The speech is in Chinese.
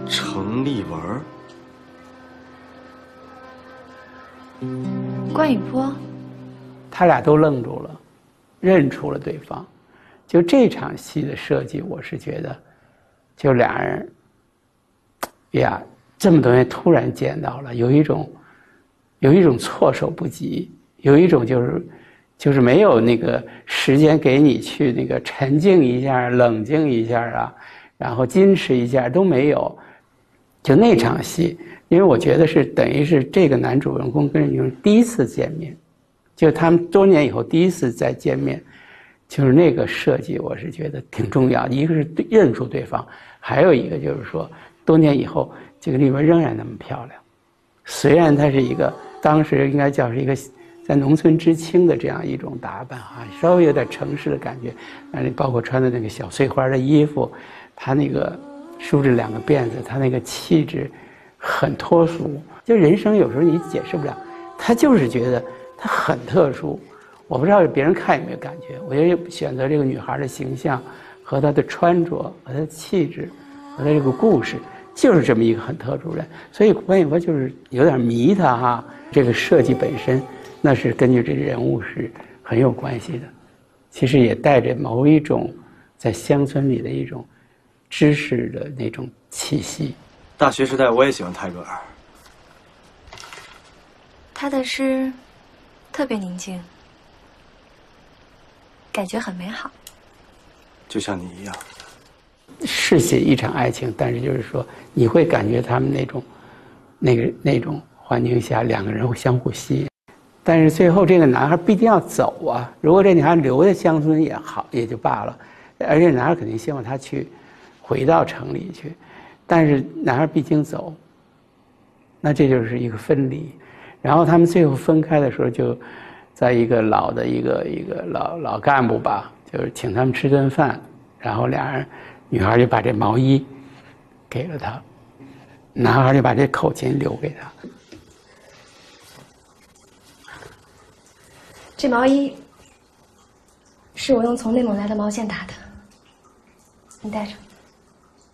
程丽文。 关雨波， 他俩都愣住了，认出了对方。就这场戏的设计，我是觉得，就俩人呀，这么多年突然见到了，有一种措手不及，有一种就是没有那个时间给你去那个沉静一下、冷静一下啊，然后矜持一下都没有。就那场戏，因为我觉得是等于是这个男主人公跟女人第一次见面，就他们多年以后第一次再见面，就是那个设计，我是觉得挺重要。一个是认出对方，还有一个就是说，多年以后这个丽文仍然那么漂亮，虽然她是一个当时应该叫是一个在农村知青的这样一种打扮啊，稍微有点城市的感觉，包括穿的那个小碎花的衣服，她那个梳着两个辫子，她那个气质很脱俗。就人生有时候你解释不了，她就是觉得她很特殊。我不知道别人看有没有感觉，我觉得选择这个女孩的形象和她的穿着和她的气质和她这个故事，就是这么一个很特殊人。所以关雨波就是有点迷她哈，这个设计本身那是根据这人物是很有关系的，其实也带着某一种在乡村里的一种知识的那种气息。 大学时代我也喜欢泰戈尔， 他的诗特别宁静，感觉很美好， 就像你一样。 是写一场爱情，但是就是说你会感觉他们那种环境下两个人会相互吸引。但是最后这个男孩必定要走啊，如果这女孩留在乡村也好，也就罢了，而且男孩肯定希望他去回到城里去，但是男孩毕竟走，那这就是一个分离。然后他们最后分开的时候，就在一个老的一个老干部吧，就是请他们吃顿饭，然后俩人女孩就把这毛衣给了他，男孩就把这口琴留给他。 这毛衣是我用从内蒙来的毛线打的，你带着。